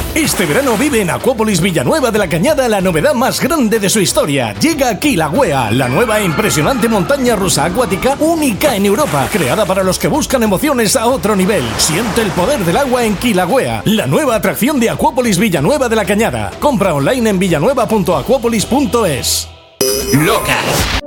Este verano vive en Acuópolis Villanueva de la Cañada la novedad más grande de su historia. Llega Kilauea, la nueva e impresionante montaña rusa acuática única en Europa, creada para los que buscan emociones a otro nivel. Siente el poder del agua en Kilauea, la nueva atracción de Acuópolis Villanueva de la Cañada. Compra online en villanueva.acuópolis.es. Locas.